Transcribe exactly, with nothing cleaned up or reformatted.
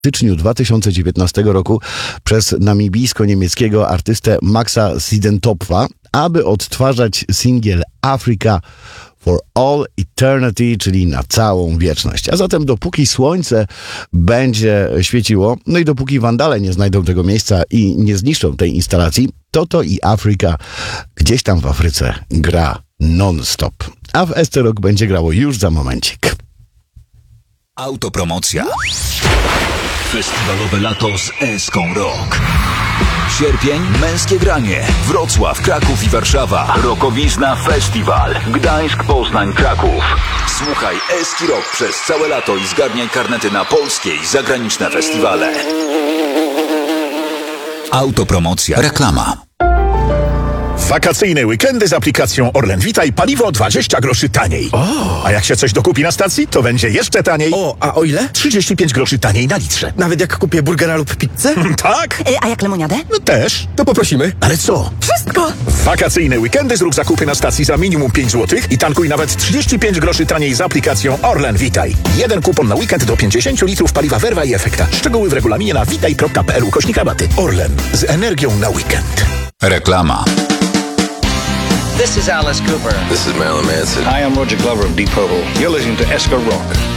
styczniu dwa tysiące dziewiętnastego roku przez namibijsko-niemieckiego artystę Maxa Siedentopfa, aby odtwarzać singiel Africa for All Eternity, czyli na całą wieczność. A zatem dopóki słońce będzie świeciło, no i dopóki wandale nie znajdą tego miejsca i nie zniszczą tej instalacji, to to i Afryka gdzieś tam w Afryce gra non-stop. A w Esterok będzie grało już za momencik. Autopromocja. Festiwalowe lato z Eską Rock. Sierpień, męskie granie. Wrocław, Kraków i Warszawa. Rokowizna Festiwal. Gdańsk, Poznań, Kraków. Słuchaj Eski Rock przez całe lato i zgarniaj karnety na polskie i zagraniczne festiwale. Autopromocja. Reklama. Wakacyjne weekendy z aplikacją Orlen Witaj, paliwo dwadzieścia groszy taniej. O. A jak się coś dokupi na stacji, to będzie jeszcze taniej. O, a o ile? trzydzieści pięć groszy taniej na litrze. Nawet jak kupię burgera lub pizzę? Tak? A jak lemoniadę? No też. To poprosimy. Ale co? Wszystko! W wakacyjne weekendy zrób zakupy na stacji za minimum pięć złotych i tankuj nawet trzydzieści pięć groszy taniej z aplikacją Orlen Witaj. Jeden kupon na weekend do pięćdziesiąt litrów paliwa Verva i Efekta. Szczegóły w regulaminie na witaj kropka p l ukośnik rabaty. Orlen. Z energią na weekend. Reklama. This is Alice Cooper. This is Marilyn Manson. Hi, I'm Roger Glover of Deep Purple. You're listening to Esca Rock.